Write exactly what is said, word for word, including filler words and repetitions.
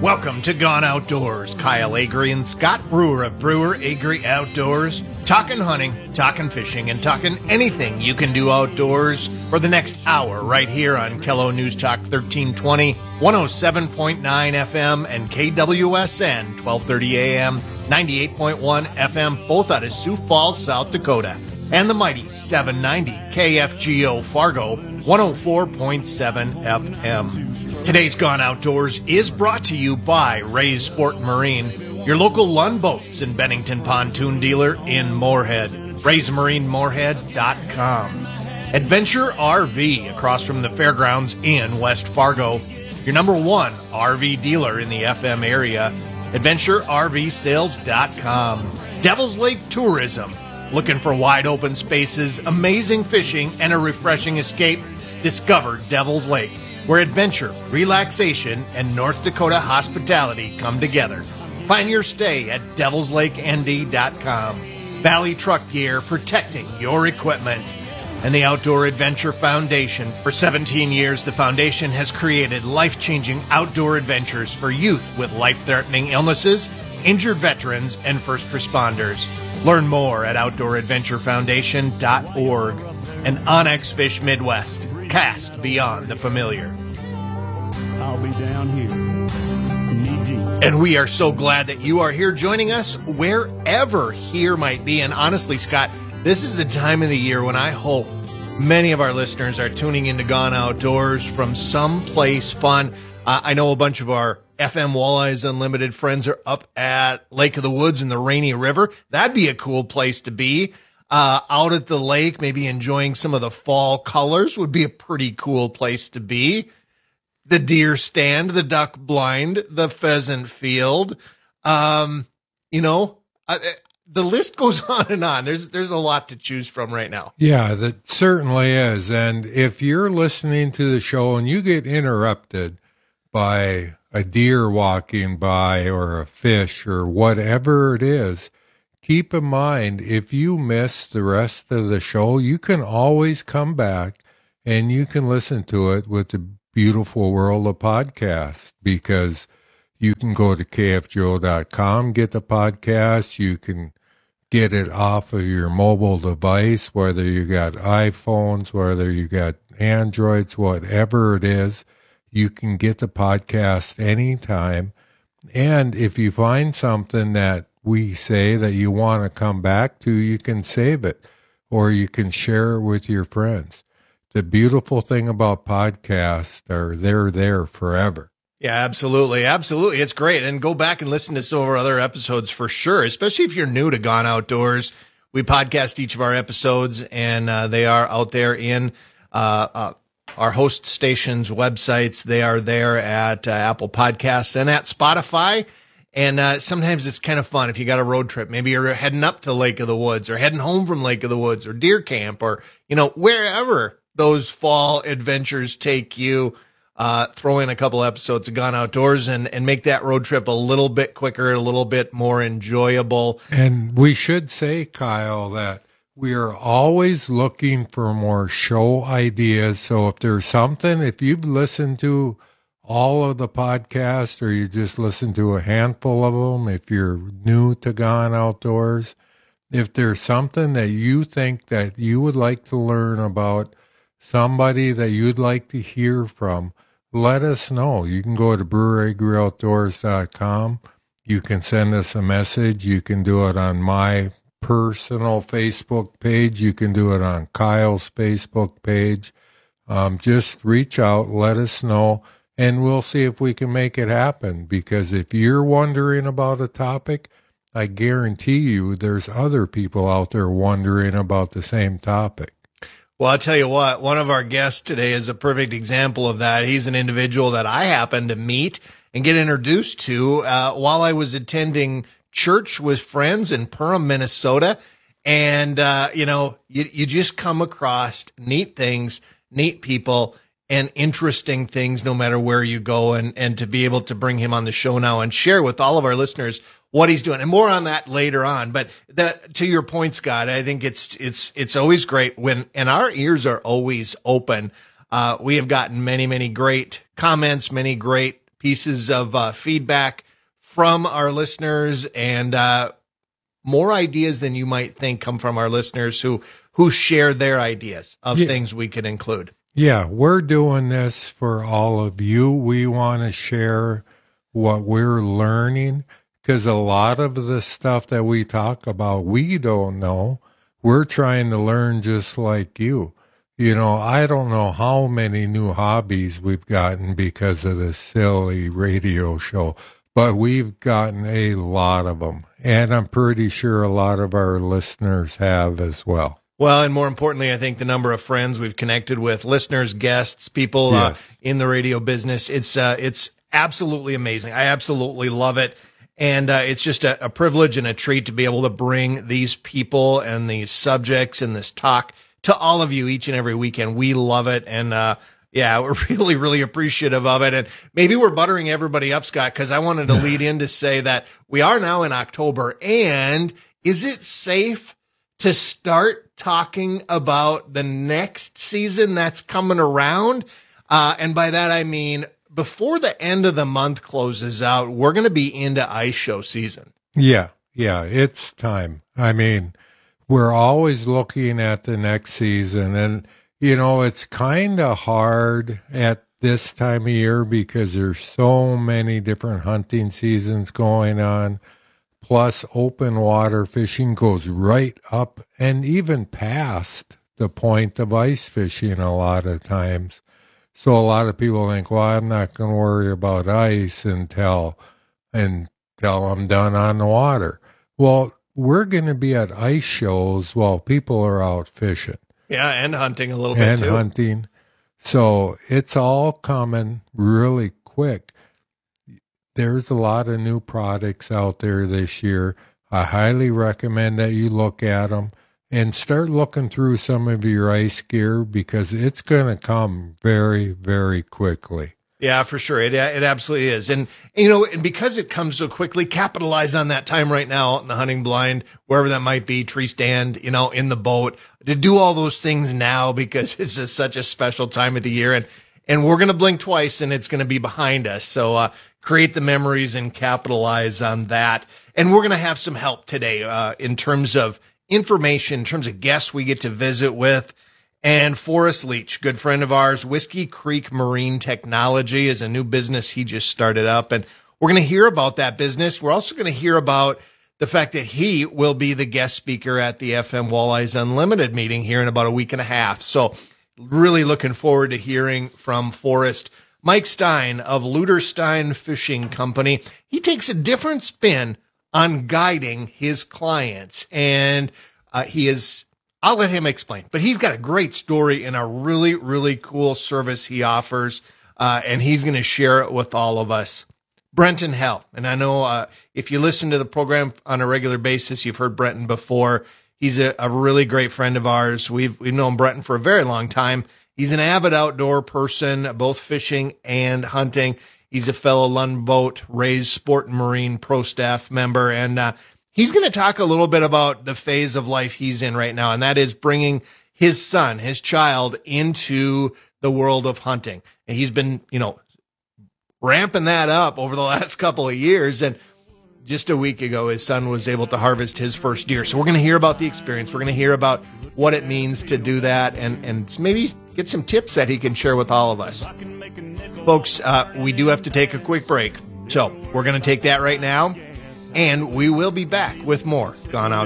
Welcome to Gone Outdoors. Kyle Agri and Scott Brewer of Brewer Agri Outdoors. Talking hunting, talking fishing, and talking anything you can do outdoors for the next hour right here on Kello News Talk thirteen twenty, one oh seven point nine F M, and K W S N twelve thirty A M, ninety-eight point one F M, both out of Sioux Falls, South Dakota. And the mighty seven ninety K F G O Fargo, one oh four point seven F M. Today's Gone Outdoors is brought to you by Ray's Sport Marine, your local Lund Boats and Bennington pontoon dealer in Moorhead. rays marine moorhead dot com. Adventure R V across from the fairgrounds in West Fargo, your number one R V dealer in the F M area. adventure R V sales dot com. Devil's Lake Tourism. Looking for wide open spaces, amazing fishing, and a refreshing escape? Discover Devil's Lake, where adventure, relaxation, and North Dakota hospitality come together. Find your stay at devils lake N D dot com. Valley Truck Gear, protecting your equipment. And the Outdoor Adventure Foundation. For seventeen years, the foundation has created life-changing outdoor adventures for youth with life-threatening illnesses, injured veterans, and first responders. Learn more at outdoor adventure foundation dot org. And Onyx Fish Midwest. Cast beyond the familiar. I'll be down here, knee deep. And we are so glad that you are here joining us wherever here might be. And honestly, Scott, this is the time of the year when I hope many of our listeners are tuning into Gone Outdoors from someplace fun. Uh, I know a bunch of our F M Walleyes Unlimited friends are up at Lake of the Woods in the Rainy River. That'd be a cool place to be. Uh, out at the lake, maybe enjoying some of the fall colors would be a pretty cool place to be. The deer stand, the duck blind, the pheasant field. Um, you know, uh, the list goes on and on. There's there's a lot to choose from right now. Yeah, that certainly is. And if you're listening to the show and you get interrupted by a deer walking by or a fish or whatever it is, keep in mind, if you miss the rest of the show, you can always come back and you can listen to it with the beautiful world of podcasts, because you can go to K F G O dot com, get the podcast. You can get it off of your mobile device, whether you got iPhones, whether you got Androids, whatever it is. You can get the podcast anytime. And if you find something that we say that you want to come back to, you can save it or you can share it with your friends. The beautiful thing about podcasts are they're there forever. Yeah, absolutely. Absolutely. It's great. And go back and listen to some of our other episodes for sure, especially if you're new to Gone Outdoors. We podcast each of our episodes, and uh, they are out there in uh, uh our host stations' websites. They are there at uh, Apple Podcasts and at Spotify. And uh, sometimes it's kind of fun if you got a road trip. Maybe you're heading up to Lake of the Woods or heading home from Lake of the Woods or deer camp or, you know, wherever those fall adventures take you. Uh, throw in a couple episodes of Gone Outdoors and, and make that road trip a little bit quicker, a little bit more enjoyable. And we should say, Kyle, that we are always looking for more show ideas. So if there's something, if you've listened to all of the podcasts or you just listen to a handful of them, if you're new to Gone Outdoors, if there's something that you think that you would like to learn about, somebody that you'd like to hear from, let us know. You can go to brewer agri outdoors dot com. You can send us a message. You can do it on my personal Facebook page. You can do it on Kyle's Facebook page. Um, just reach out, let us know, and we'll see if we can make it happen. Because if you're wondering about a topic, I guarantee you there's other people out there wondering about the same topic. Well, I'll tell you what, one of our guests today is a perfect example of that. He's an individual that I happened to meet and get introduced to uh, while I was attending church with friends in Perham, Minnesota. And, uh, you know, you, you just come across neat things, neat people, and interesting things no matter where you go. And, and to be able to bring him on the show now and share with all of our listeners what he's doing, and more on that later on. But that, to your point, Scott, I think it's it's it's always great when, and our ears are always open. Uh, we have gotten many, many great comments, many great pieces of uh, feedback from our listeners, and uh, more ideas than you might think come from our listeners who, who share their ideas of Yeah. things we could include. Yeah, we're doing this for all of you. We want to share what we're learning, because a lot of the stuff that we talk about, we don't know. We're trying to learn just like you. You know, I don't know how many new hobbies we've gotten because of this silly radio show, but we've gotten a lot of them. And I'm pretty sure a lot of our listeners have as well. Well, and more importantly, I think the number of friends we've connected with, listeners, guests, people Yes. uh, in the radio business, it's uh, it's absolutely amazing. I absolutely love it. And uh, it's just a, a privilege and a treat to be able to bring these people and these subjects and this talk to all of you each and every weekend. We love it. And uh, yeah, we're really, really appreciative of it. And maybe we're buttering everybody up, Scott, because I wanted to lead in to say that we are now in October. And is it safe to start talking about the next season that's coming around? Uh, and by that, I mean, before the end of the month closes out, we're going to be into ice show season. Yeah, yeah, it's time. I mean, we're always looking at the next season, and, you know, it's kind of hard at this time of year because there's so many different hunting seasons going on. Plus, open water fishing goes right up and even past the point of ice fishing a lot of times. So a lot of people think, well, I'm not going to worry about ice until until I'm done on the water. Well, we're going to be at ice shows while people are out fishing. Yeah, and hunting a little bit and too. hunting. So it's all coming really quick. There's a lot of new products out there this year. I highly recommend that you look at them and start looking through some of your ice gear, because it's going to come very, very quickly. Yeah, for sure. It it absolutely is. And, you know, and because it comes so quickly, capitalize on that time right now out in the hunting blind, wherever that might be, tree stand, you know, in the boat, to do all those things now, because it's a, such a special time of the year. And, and we're going to blink twice and it's going to be behind us. So, uh, create the memories and capitalize on that. And we're going to have some help today, uh, in terms of information, in terms of guests we get to visit with. And Forrest Leach, good friend of ours, Whiskey Creek Marine Technology is a new business he just started up. And we're going to hear about that business. We're also going to hear about the fact that he will be the guest speaker at the F M Walleyes Unlimited meeting here in about a week and a half. So really looking forward to hearing from Forrest. Mike Stein of Luderstein Fishing Company, he takes a different spin on guiding his clients. And uh, he is... I'll let him explain, but he's got a great story and a really, really cool service he offers, uh, and he's going to share it with all of us. Brenton Hell, and I know uh, if you listen to the program on a regular basis, you've heard Brenton before. He's a, a really great friend of ours. We've we've known Brenton for a very long time. He's an avid outdoor person, both fishing and hunting. He's a fellow Lund Boat Rays Sport and Marine Pro Staff member, and uh, he's going to talk a little bit about the phase of life he's in right now, and that is bringing his son, his child, into the world of hunting. And he's been, you know, ramping that up over the last couple of years. And just a week ago, his son was able to harvest his first deer. So we're going to hear about the experience. We're going to hear about what it means to do that, and, and maybe get some tips that he can share with all of us. Folks, uh, we do have to take a quick break. So we're going to take that right now. And we will be back with more Gone Out.